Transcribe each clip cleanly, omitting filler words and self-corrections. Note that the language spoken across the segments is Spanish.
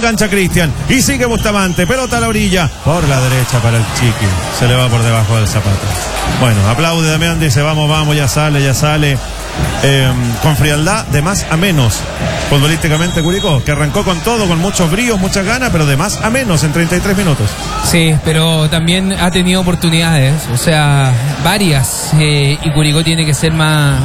engancha Cristian y sigue Bustamante, pelota a la orilla, por la derecha para el Chiqui, se le va por debajo del zapato. Bueno, aplaude Damián, dice vamos, ya sale. Con frialdad, de más a menos futbolísticamente Curicó, que arrancó con todo, con muchos bríos, muchas ganas, pero de más a menos en 33 minutos. Sí, pero también ha tenido oportunidades, o sea, varias, y Curicó tiene que ser más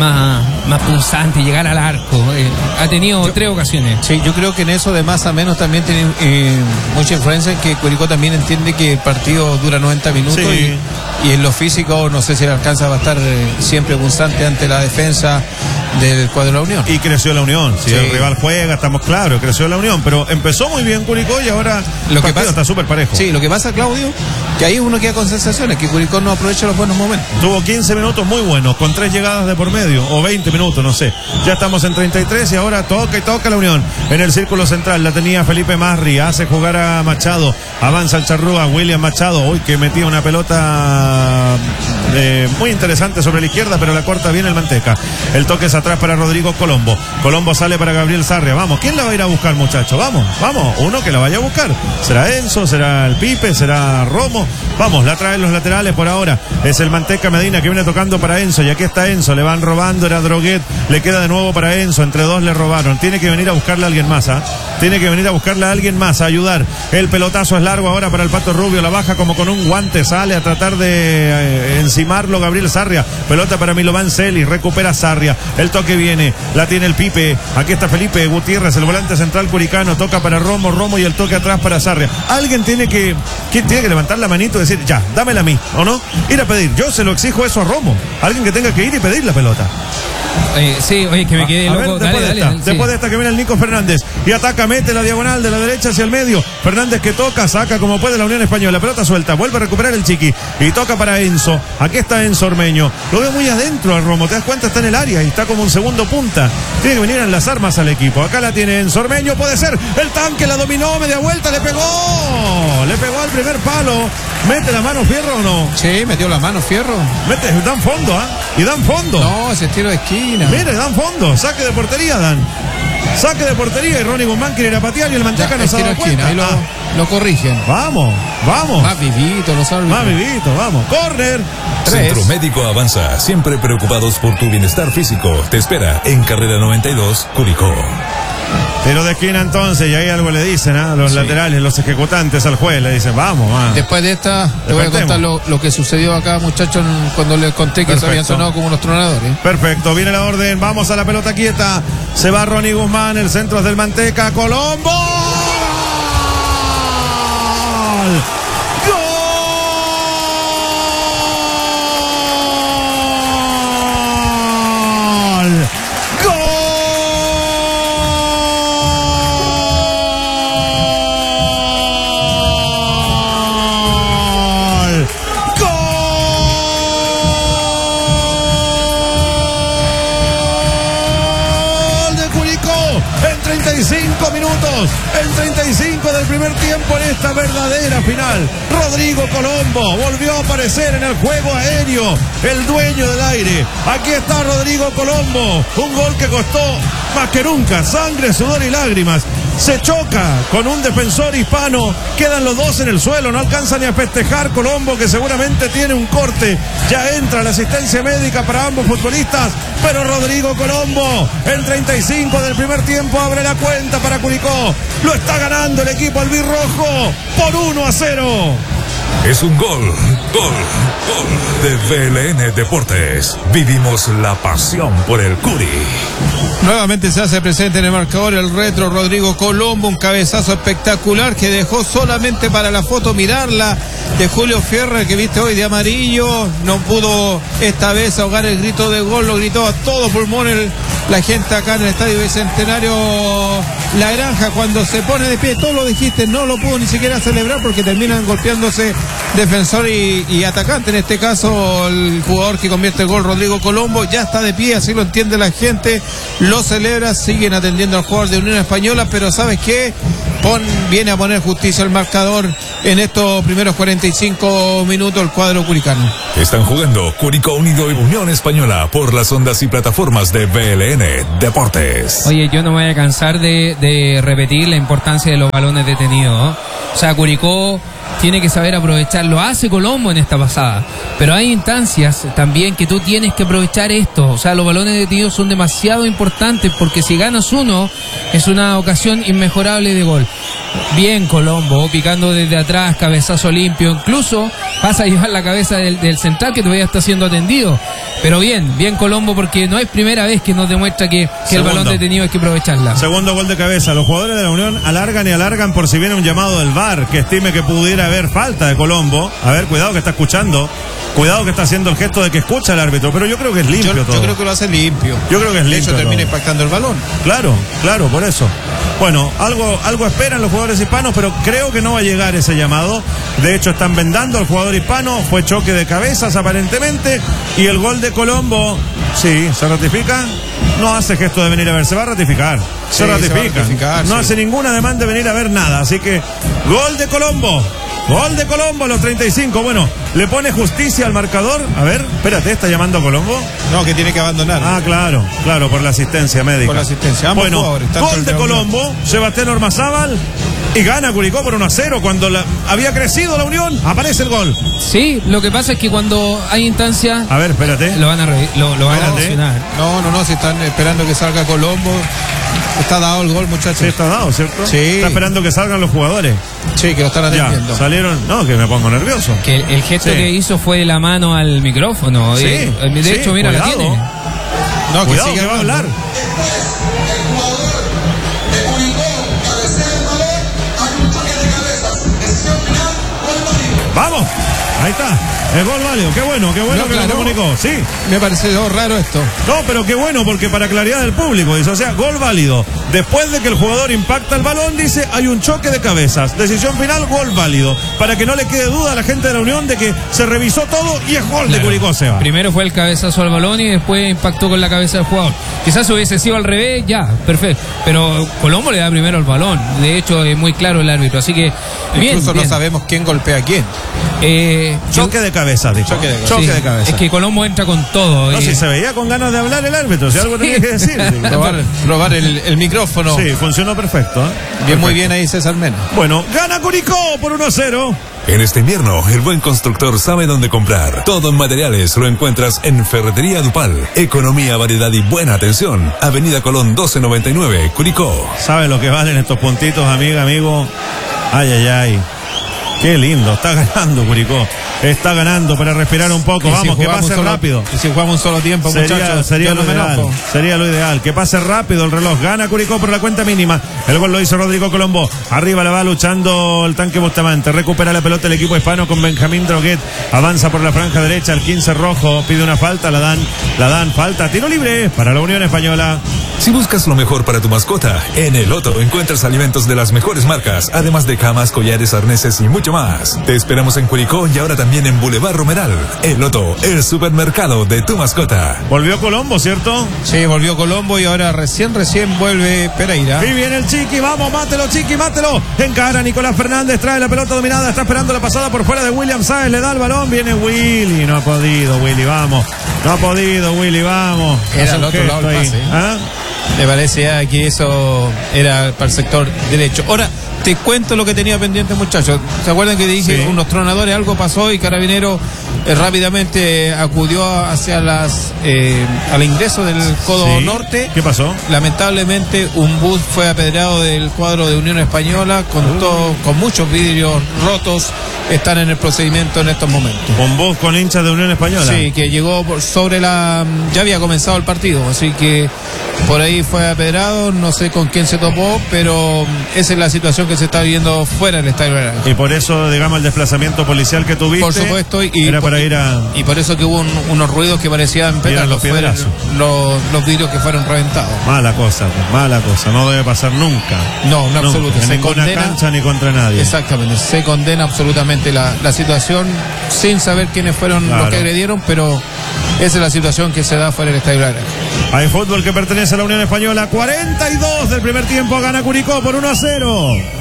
punzante, llegar al arco. Ha tenido 3 ocasiones. Sí, yo creo que en eso de más a menos también tiene mucha influencia, en que Curicó también entiende que el partido dura 90 minutos, sí. y en lo físico no sé si le alcanza a estar siempre punzante ante la defensa del cuadro de la Unión. Y creció la Unión, si el rival juega, estamos claros, creció la Unión, pero empezó muy bien Curicó y ahora lo que pasa, está súper parejo. Sí, lo que pasa, Claudio, que ahí uno queda con sensaciones, que Curicó no aprovecha los buenos momentos. Tuvo 15 minutos muy buenos, con 3 llegadas de por medio, o 20 minutos, no sé. Ya estamos en 33 y ahora toca la Unión. En el círculo central la tenía Felipe Marri, hace jugar a Machado, avanza el charrúa, William Machado, uy, que metía una pelota muy interesante sobre la izquierda, pero la corta bien el Manteca. El toque es atrás para Rodrigo Colombo. Colombo sale para Gabriel Sarria. Vamos, ¿quién la va a ir a buscar, muchachos? Vamos, uno que la vaya a buscar. ¿Será Enzo? ¿Será el Pipe? ¿Será Romo? Vamos, la traen los laterales por ahora. Es el Manteca Medina que viene tocando para Enzo. Y aquí está Enzo, le van robando, era Droguet. Le queda de nuevo para Enzo, entre dos le robaron. Tiene que venir a buscarle a alguien más, Tiene que venir a buscarle a alguien más, a ayudar. El pelotazo es largo ahora para el Pato Rubio. La baja como con un guante, sale a tratar de encimarlo Gabriel Sarria. Pelota para Milovan Celis, recupera Sarria. El toque viene, la tiene el Pipe. Aquí está Felipe Gutiérrez, el volante central curicano. Toca para Romo y el toque atrás para Sarria. Alguien tiene que levantar la manito y decir, ya, dámela a mí, ¿o no? Ir a pedir. Yo se lo exijo eso a Romo. Alguien que tenga que ir y pedir la pelota. Sí, oye, que me quedé loco. Después de esta que viene el Nico Fernández y ataca, mete la diagonal de la derecha hacia el medio. Fernández que toca, saca como puede la Unión Española. Pelota suelta, vuelve a recuperar el Chiqui y toca para Enzo. Aquí está Enzo Ormeño. Lo veo muy adentro al Romo, te das cuenta, está en el área y está como un segundo punta. Tiene que venir a enlazar más al equipo. Acá la tiene Enzo Ormeño, puede ser. El tanque la dominó, media vuelta, le pegó al primer palo. ¿Mete la mano Fierro o no? Sí, metió la mano Fierro. Dan fondo, y dan fondo. No, ese tiro de esquina. Mire, dan fondo, saque de portería, dan. Saque de portería y Ronnie Guzmán quiere ir a patear y el Manteca no se da cuenta. Ahí lo corrigen. Vamos. Más vivito los árbitros. Más vivito, vamos. Córner. Centro Médico Avanza, siempre preocupados por tu bienestar físico. Te espera en Carrera 92, Curicó. Tiro de esquina entonces, y ahí algo le dicen a los laterales, los ejecutantes al juez, le dicen, vamos. Después de esta, te voy a contar lo que sucedió acá, muchachos, cuando les conté que se habían sonado como unos tronadores. Perfecto, viene la orden, vamos a la pelota quieta, se va Ronnie Guzmán, el centro es del Manteca, Colombo. En 35 del primer tiempo en esta verdadera final. Rodrigo Colombo volvió a aparecer en el juego aéreo, el dueño del aire. Aquí está Rodrigo Colombo, un gol que costó más que nunca sangre, sudor y lágrimas. Se choca con un defensor hispano, quedan los dos en el suelo, no alcanza ni a festejar Colombo, que seguramente tiene un corte. Ya entra la asistencia médica para ambos futbolistas, pero Rodrigo Colombo en 35 del primer tiempo abre la cuenta para Curicó. Lo está ganando el equipo albirrojo por 1-0. Es un gol de VLN Deportes. Vivimos la pasión por el Curi. Nuevamente se hace presente en el marcador el retro Rodrigo Colombo, un cabezazo espectacular que dejó solamente para la foto mirarla de Julio Fierro, que viste hoy de amarillo. No pudo esta vez ahogar el grito de gol, lo gritó a todo pulmón la gente acá en el Estadio Bicentenario La Granja. Cuando se pone de pie, todo lo dijiste, no lo pudo ni siquiera celebrar porque terminan golpeándose defensor y atacante. En este caso el jugador que convierte el gol, Rodrigo Colombo, ya está de pie, así lo entiende la gente, lo celebra, siguen atendiendo al jugador de Unión Española, pero ¿sabes qué? viene a poner justicia al marcador en estos primeros 45 minutos el cuadro curicano. Están jugando Curicó Unido y Unión Española por las ondas y plataformas de BLN Deportes. Oye, yo no me voy a cansar de repetir la importancia de los balones detenidos, ¿no? O sea, Curicó tiene que saber aprovechar, lo hace Colombo en esta pasada, pero hay instancias también que tú tienes que aprovechar esto. O sea, los balones detenidos son demasiado importantes, porque si ganas uno es una ocasión inmejorable de gol. Bien Colombo, picando desde atrás, cabezazo limpio, incluso pasa a llevar la cabeza del central que todavía está siendo atendido. Pero bien Colombo, porque no es primera vez que nos demuestra que el balón detenido hay que aprovecharla. Segundo gol de cabeza. Los jugadores de la Unión alargan y alargan por si viene un llamado del VAR que estime que pudiera haber falta de Colombo. A ver, cuidado que está escuchando. Cuidado que está haciendo el gesto de que escucha el árbitro, pero yo creo que es limpio todo. Yo creo que lo hace limpio. Yo creo que es limpio. De hecho, termina impactando el balón. Claro, por eso. Bueno, algo esperan los jugadores hispanos, pero creo que no va a llegar ese llamado. De hecho, están vendando al jugador hispano. Fue choque de cabezas aparentemente. Y el gol de Colombo, sí, se ratifica. No hace gesto de venir a ver, se va a ratificar. Se ratifica. No hace ninguna demanda de venir a ver nada. Así que, gol de Colombo. Gol de Colombo a los 35. Bueno, le pone justicia al marcador. A ver, espérate, ¿está llamando a Colombo? No, que tiene que abandonar. Ah, claro, por la asistencia médica. Por la asistencia. Bueno, gol de Colombo, Sebastián Ormazábal. Y gana Curicó por 1-0 cuando había crecido la Unión. Aparece el gol. Sí, lo que pasa es que cuando hay instancias... A ver, espérate. Lo van a sancionar. No, si están esperando que salga Colombo. Está dado el gol, muchachos. Sí, está dado, ¿cierto? Sí. Está esperando que salgan los jugadores. Sí, que lo están atendiendo. Ya, salieron... No, que me pongo nervioso. Que el gesto que hizo fue de la mano al micrófono. Sí, de hecho, mira, cuidado. la tiene. No, cuidado, que va a hablar. ¡Vamos! Ahí está, el gol válido, qué bueno que lo comunicó, sí. Me pareció raro esto. No, pero qué bueno, porque para claridad del público, dice, o sea, gol válido. Después de que el jugador impacta el balón, dice, hay un choque de cabezas. Decisión final, gol válido. Para que no le quede duda a la gente de la Unión de que se revisó todo y es gol de Curicó, Seba. Primero fue el cabezazo al balón y después impactó con la cabeza del jugador. Quizás hubiese sido al revés, ya, perfecto. Pero Colombo le da primero el balón. De hecho, es muy claro el árbitro, así que incluso no sabemos quién golpea a quién. Choque de cabeza, dijo. Choque de cabeza. Es que Colombo entra con todo. No, si se veía con ganas de hablar el árbitro, si algo tenía que decir. Probar el micrófono. Sí, funcionó perfecto. Muy bien ahí César Mena. Bueno, gana Curicó por 1-0. En este invierno, el buen constructor sabe dónde comprar. Todo en materiales lo encuentras en Ferretería Dupal. Economía, variedad y buena atención. Avenida Colón 1299, Curicó. ¿Sabe lo que valen estos puntitos, amigo? Ay. Qué lindo, está ganando Curicó. Está ganando para respirar un poco. Vamos, que pase rápido. Y si jugamos un solo tiempo, muchachos, sería lo ideal. Que pase rápido el reloj. Gana Curicó por la cuenta mínima. El gol lo hizo Rodrigo Colombo. Arriba la va luchando el tanque Bustamante. Recupera la pelota el equipo hispano con Benjamín Droguet. Avanza por la franja derecha. El 15 rojo pide una falta. La dan. Falta. Tiro libre para la Unión Española. Si buscas lo mejor para tu mascota, en El Loto encuentras alimentos de las mejores marcas, además de camas, collares, arneses y mucho más. Te esperamos en Curicó y ahora también en Boulevard Romeral. El Loto, el supermercado de tu mascota. Volvió Colombo, ¿cierto? Sí, volvió Colombo y ahora recién vuelve Pereira. Y viene el Chiqui, vamos, mátelo, Chiqui, mátelo. Encara Nicolás Fernández, trae la pelota dominada, está esperando la pasada por fuera de William Sáez, le da el balón, viene Willy, no ha podido Willy, vamos. Era al otro lado el pase. ¿Ah? Me parecía que eso era para el sector derecho. Ahora, te cuento lo que tenía pendiente, muchachos. ¿Se acuerdan que dije unos tronadores? Algo pasó y Carabinero rápidamente acudió hacia al ingreso del codo norte. ¿Qué pasó? Lamentablemente un bus fue apedreado del cuadro de Unión Española con muchos vidrios rotos. Están en el procedimiento en estos momentos. ¿Un bus con hinchas de Unión Española? Sí, que llegó ya había comenzado el partido, así que por ahí fue apedrado, no sé con quién se topó, pero esa es la situación que se está viviendo fuera del Estadio Naranjo. Y por eso, digamos, el desplazamiento policial que tuviste. Por supuesto, era para ir a... Y por eso que hubo unos ruidos que parecían petardos, los vidrios que fueron reventados. Mala cosa, no debe pasar nunca. No, en absoluto. En ninguna cancha ni contra nadie. Exactamente, se condena absolutamente la situación sin saber quiénes fueron los que agredieron, pero esa es la situación que se da fuera del Estadio Naranjo. Hay fútbol que pertenece a la Unión Española. 42 del primer tiempo, gana Curicó por 1-0.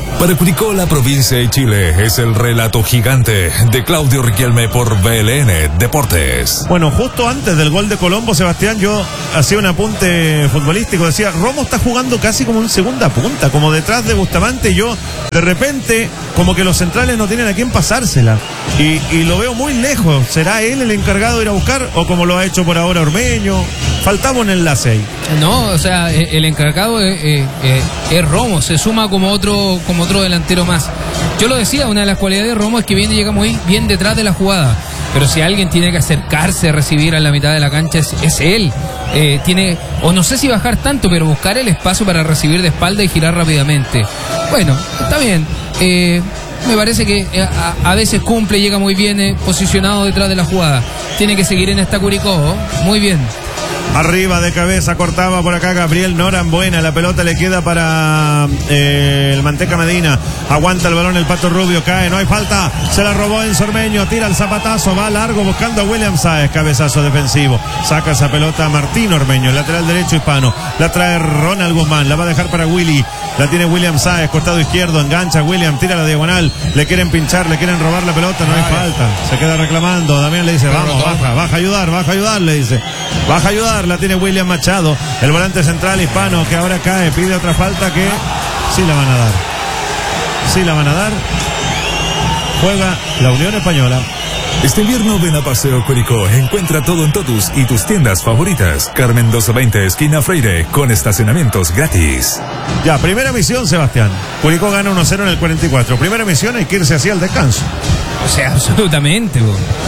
Para Curicó, la provincia y Chile, es el relato gigante de Claudio Riquelme por BLN Deportes. Bueno, justo antes del gol de Colombo, Sebastián, yo hacía un apunte futbolístico, decía, Romo está jugando casi como un segunda punta, como detrás de Bustamante, y yo, de repente, como que los centrales no tienen a quién pasársela, y lo veo muy lejos. ¿Será él el encargado de ir a buscar, o como lo ha hecho por ahora Ormeño? Faltaba un enlace ahí. No, o sea, el encargado es Romo, se suma como otro delantero más. Yo lo decía, una de las cualidades de Romo es que llega muy bien detrás de la jugada, pero si alguien tiene que acercarse a recibir a la mitad de la cancha es él. O no sé si bajar tanto, pero buscar el espacio para recibir de espalda y girar rápidamente. Bueno, está bien. Me parece que a veces cumple, llega muy bien posicionado detrás de la jugada. Tiene que seguir en esta Curicó, muy bien. Arriba de cabeza, cortaba por acá Gabriel Norambuena, la pelota le queda para el Manteca Medina, aguanta el balón el Pato Rubio, cae, no hay falta, se la robó en Ormeño, tira el zapatazo, va largo buscando a William Sáez, cabezazo defensivo, saca esa pelota Martín Ormeño, lateral derecho Hispano, la trae Ronald Guzmán, la va a dejar para Willy, la tiene William Sáez, costado izquierdo, engancha William, tira la diagonal, le quieren pinchar, le quieren robar la pelota, no hay falta, se queda reclamando, Damián le dice, vamos, baja a ayudar, le dice, baja a ayudar. La tiene William Machado, el volante central Hispano, que ahora cae, pide otra falta que sí la van a dar. Juega la Unión Española. Este invierno ven a Paseo Curicó, encuentra todo en Totus y tus tiendas favoritas. Carmen 1220, esquina Freire, con estacionamientos gratis. Ya, primera misión, Sebastián. Curicó gana 1-0 en el 44. Primera misión, hay que irse hacia el descanso. O sea, absolutamente.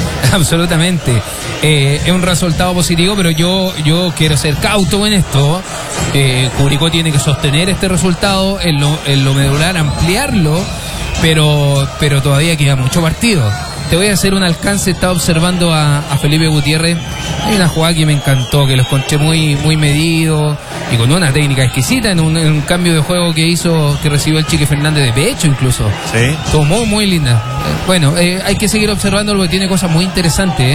Es un resultado positivo, pero yo quiero ser cauto en esto. Curicó tiene que sostener este resultado, en lo medular, ampliarlo, pero todavía queda mucho partido. Te voy a hacer un alcance, estaba observando a Felipe Gutiérrez. Hay una jugada que me encantó, que lo encontré muy medido y con una técnica exquisita en un cambio de juego que hizo, que recibió el Chique Fernández de pecho incluso. Sí. Todo muy linda. Bueno, hay que seguir observándolo porque tiene cosas muy interesantes,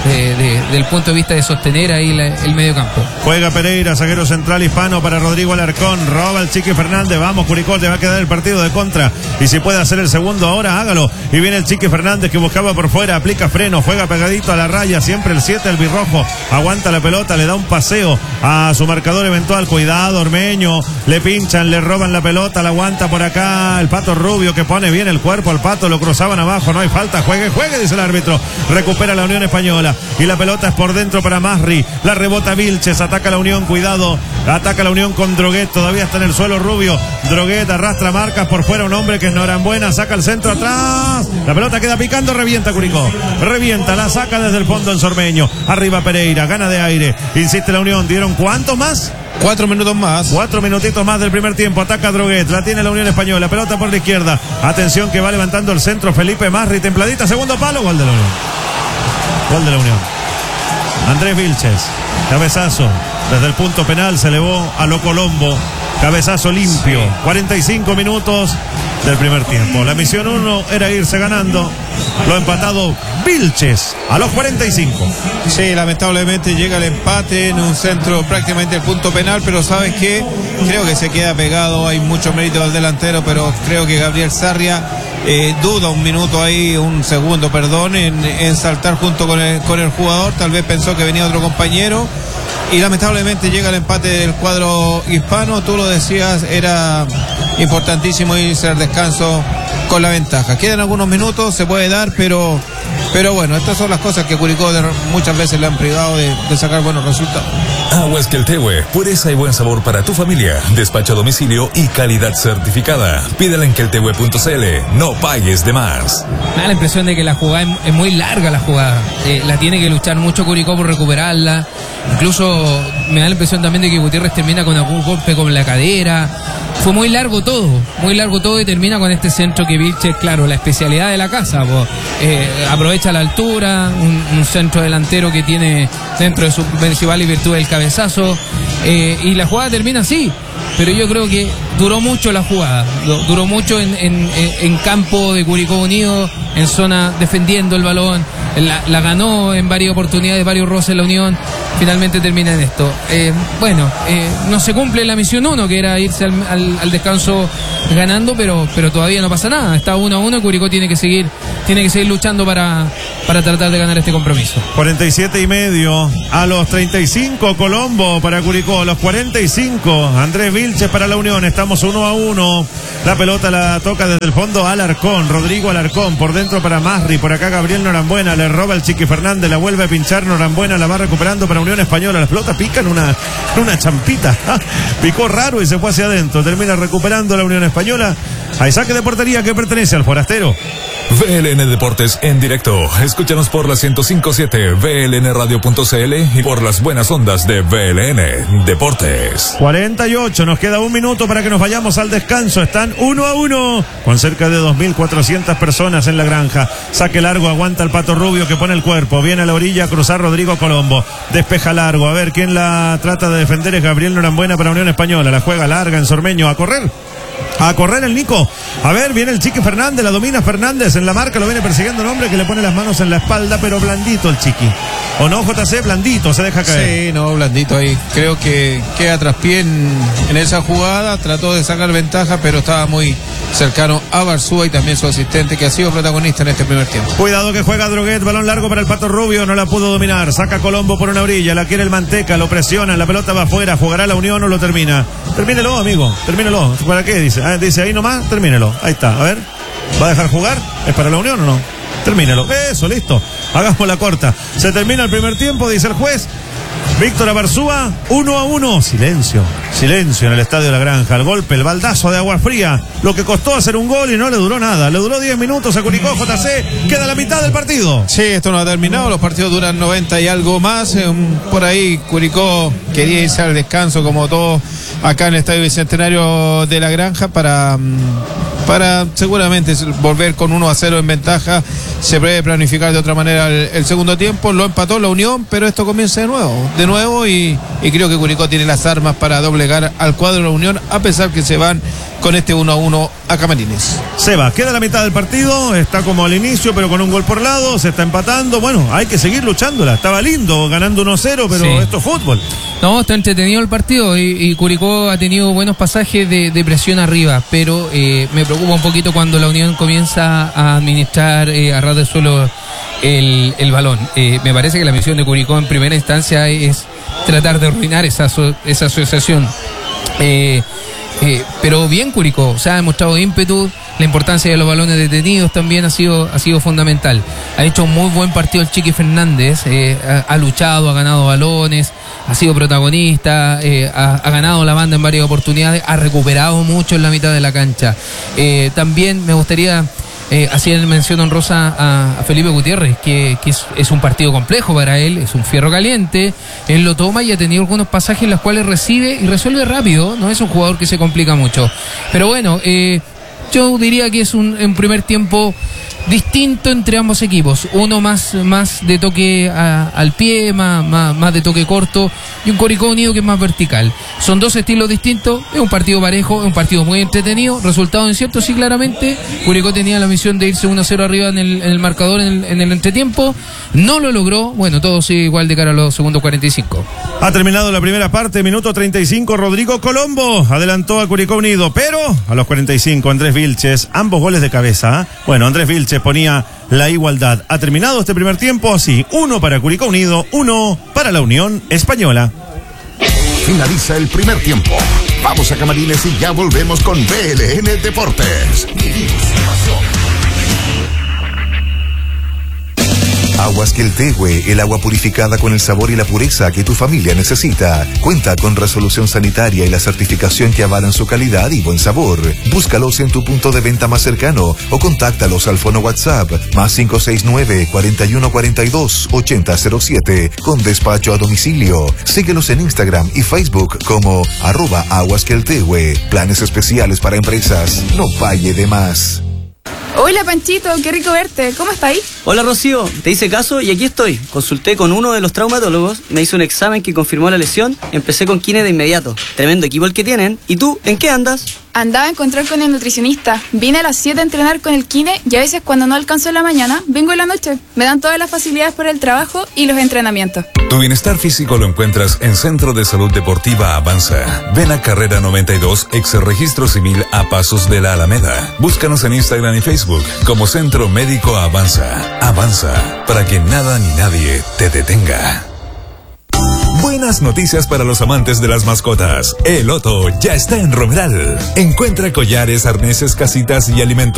del punto de vista de sostener ahí el medio campo. Juega Pereira, zaguero central Hispano para Rodrigo Alarcón, roba el Chique Fernández, vamos Curicó, te va a quedar el partido de contra, y si puede hacer el segundo ahora, hágalo, y viene el Chique Fernández que buscaba por fuera, aplica freno, juega pegadito a la raya, siempre el 7, el birrojo, aguanta la pelota, le da un paseo a su marcador eventual, cuidado Ormeño, le pinchan, le roban la pelota, la aguanta por acá el Pato Rubio, que pone bien el cuerpo al Pato, lo cruzaban abajo, no hay falta, juegue, dice el árbitro, recupera la Unión Española, y la pelota es por dentro para Masri, la rebota Vilches, ataca la Unión, cuidado, ataca la Unión con Droguet, todavía está en el suelo Rubio, Droguet arrastra marcas por fuera, un hombre que es Norambuena, saca el centro atrás, la pelota queda picando, revienta Curicó, la saca desde el fondo en Ormeño, arriba Pereira, gana de aire, insiste la Unión, ¿dieron cuántos más? 4 minutos más. 4 minutitos más del primer tiempo. Ataca Droguet. La tiene la Unión Española. Pelota por la izquierda. Atención que va levantando el centro Felipe Masri. Templadita. Segundo palo. Gol de la Unión. Andrés Vilches. Cabezazo. Desde el punto penal se elevó a lo Colombo. Cabezazo limpio. 45 minutos del primer tiempo. La misión 1 era irse ganando. Lo ha empatado Vilches a los 45. Sí, lamentablemente llega el empate en un centro prácticamente el punto penal, pero ¿sabes qué? Creo que se queda pegado, hay mucho mérito al delantero, pero creo que Gabriel Sarria duda un segundo, en saltar junto con el jugador, tal vez pensó que venía otro compañero. Y lamentablemente llega el empate del cuadro hispano. Tú lo decías, era importantísimo irse al descanso con la ventaja. Quedan algunos minutos, se puede dar, pero bueno, estas son las cosas que Curicó muchas veces le han privado de sacar buenos resultados. Aguas Queltehue, pureza y buen sabor para tu familia. Despacho a domicilio y calidad certificada. Pídela en queltehue.cl. No pagues de más. Me da la impresión de que la jugada es muy larga la jugada. La tiene que luchar mucho Curicó por recuperarla. Incluso me da la impresión también de que Gutiérrez termina con algún golpe con la cadera. Fue muy largo todo y termina con este centro que Vilches, claro, la especialidad de la casa, aprovecha la altura, un centro delantero que tiene dentro de su principal y virtud el cabezazo, y la jugada termina así, pero yo creo que duró mucho la jugada, duró mucho en campo de Curicó Unido, en zona defendiendo el balón, la ganó en varias oportunidades, varios roces la Unión, finalmente termina en esto. No se cumple la misión 1, que era irse al descanso ganando, pero todavía no pasa nada. Está 1-1, Curicó tiene que seguir luchando para tratar de ganar este compromiso. 47,5 a los 35 Colombo para Curicó, a los 45 Andrés Vilches para la Unión. Estamos 1-1. La pelota la toca desde el fondo Alarcón, Rodrigo Alarcón, por dentro para Masri, por acá Gabriel Norambuena, le roba el Chiqui Fernández, la vuelve a pinchar Norambuena, la va recuperando para Unión Española. La pelota pica en una champita, picó raro y se fue hacia adentro, termina recuperando la Unión Española. Hay saque de portería que pertenece al forastero. VLN Deportes en directo. Escúchanos por la 105.7 VLNradio.cl y por las buenas ondas de VLN Deportes. 48, nos queda un minuto para que nos vayamos al descanso. Están 1-1 con cerca de 2.400 personas en la granja. Saque largo, aguanta el Pato Rubio que pone el cuerpo. Viene a la orilla a cruzar Rodrigo Colombo. Despeja largo. A ver quién la trata de defender. Es Gabriel Norambuena para Unión Española. La juega larga en Sormeño. A correr el Nico. A ver, viene el Chiqui Fernández, la domina Fernández en la marca, lo viene persiguiendo un hombre que le pone las manos en la espalda, pero blandito el Chiqui. ¿O no, JC? Blandito, se deja caer. Sí, no, blandito ahí. Creo que queda traspié en esa jugada, trató de sacar ventaja, pero estaba muy cercano a Barzúa y también su asistente, que ha sido protagonista en este primer tiempo. Cuidado que juega Droguet, balón largo para el Pato Rubio, no la pudo dominar, saca Colombo por una orilla, la quiere el Manteca, lo presiona, la pelota va afuera, jugará la Unión o lo termina. Termínelo, amigo, termínelo. ¿Para qué? Dice ahí nomás, termínelo. Ahí está, a ver, ¿va a dejar jugar? ¿Es para la Unión o no? Termínelo. Eso, listo. Hagamos la corta. Se termina el primer tiempo, dice el juez. Víctor Abarzúa, 1-1. Silencio en el Estadio de la Granja. El golpe, el baldazo de agua fría. Lo que costó hacer un gol y no le duró nada. Le duró 10 minutos a Curicó. JC, queda la mitad del partido. Sí, esto no ha terminado. Los partidos duran 90 y algo más. Por ahí Curicó quería irse al descanso como todos acá en el Estadio Bicentenario de la Granja para seguramente volver con 1-0 en ventaja. Se puede planificar de otra manera el segundo tiempo. Lo empató la Unión, pero esto comienza de nuevo y creo que Curicó tiene las armas para doblegar al cuadro de la Unión, a pesar que se van con este 1-1 a Camarines. Se va, queda la mitad del partido, está como al inicio, pero con un gol por lado, se está empatando. Bueno, hay que seguir luchándola. Estaba lindo ganando 1-0, pero sí, esto es fútbol. No, está entretenido el partido y Curicó ha tenido buenos pasajes de presión arriba, pero me preocupa un poquito cuando la Unión comienza a administrar a ras de suelo el balón. Me parece que la misión de Curicó en primera instancia es tratar de arruinar esa asociación. Pero bien Curicó, o sea, ha demostrado ímpetu. La importancia de los balones detenidos también ha sido fundamental. Ha hecho un muy buen partido el Chiqui Fernández, ha luchado, ha ganado balones, ha sido protagonista, ha ganado la banda en varias oportunidades, ha recuperado mucho en la mitad de la cancha. También me gustaría hacía mención honrosa a Felipe Gutiérrez, que es un partido complejo para él, es un fierro caliente, él lo toma y ha tenido algunos pasajes en los cuales recibe y resuelve rápido, no es un jugador que se complica mucho. Pero bueno, yo diría que es un primer tiempo distinto entre ambos equipos, uno más de toque al pie, más de toque corto, y un Curicó Unido que es más vertical. Son dos estilos distintos, es un partido parejo, es un partido muy entretenido. Resultado incierto, sí, claramente. Curicó tenía la misión de irse 1-0 arriba en el marcador en el entretiempo, no lo logró. Bueno, todo sigue igual de cara a los segundos 45. Ha terminado la primera parte, minuto 35, Rodrigo Colombo adelantó a Curicó Unido, pero a los 45 Andrés Vilches, ambos goles de cabeza. Bueno, Andrés Vilches ponía la igualdad. Ha terminado este primer tiempo así, 1 para Curicó Unido, 1 para la Unión Española. Finaliza el primer tiempo. Vamos a Camarines y ya volvemos con VLN Deportes. Aguas Queltehue, el agua purificada con el sabor y la pureza que tu familia necesita. Cuenta con resolución sanitaria y la certificación que avalan su calidad y buen sabor. Búscalos en tu punto de venta más cercano o contáctalos al fono WhatsApp más 569-4142-8007 con despacho a domicilio. Síguelos en Instagram y Facebook como @aguasqueltehue. Planes especiales para empresas. No falle de más. Hola Panchito, qué rico verte. ¿Cómo está ahí? Hola Rocío, te hice caso y aquí estoy. Consulté con uno de los traumatólogos, me hizo un examen que confirmó la lesión, empecé con kine de inmediato. Tremendo equipo el que tienen. ¿Y tú, en qué andas? andaba a encontrar con el nutricionista. Vine a las 7 a entrenar con el kine y a veces cuando no alcanzo en la mañana, vengo en la noche. Me dan todas las facilidades por el trabajo y los entrenamientos. Tu bienestar físico lo encuentras en Centro de Salud Deportiva Avanza. Ven a Carrera 92, ex Registro Civil a pasos de la Alameda. Búscanos en Instagram y Facebook como Centro Médico Avanza. Avanza, para que nada ni nadie te detenga. Buenas noticias para los amantes de las mascotas. El Otto ya está en Romeral. Encuentra collares, arneses, casitas y alimentos